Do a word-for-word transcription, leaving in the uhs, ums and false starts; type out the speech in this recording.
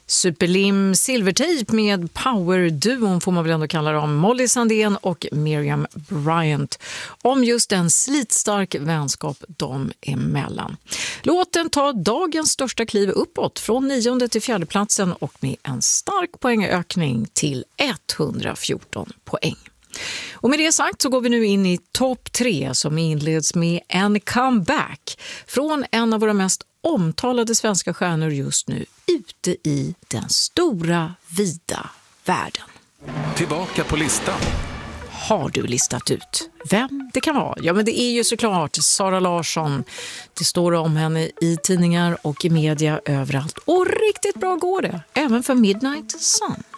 Superlim Silvertape med power-duon får man väl ändå kalla dem, Molly Sandén och Miriam Bryant, om just en slitstark vänskap dem emellan. Låten tar dagens största kliv uppåt från nionde till fjärde platsen och med en stark poängökning till etthundrafjorton poäng. Och med det sagt så går vi nu in i topp tre som inleds med en comeback från en av våra mest omtalade svenska stjärnor just nu ute i den stora, vida världen. Tillbaka på listan. Har du listat ut vem det kan vara? Ja, men det är ju såklart Sara Larsson. Det står om henne i tidningar och i media överallt. Och riktigt bra går det, även för Midnight Sun.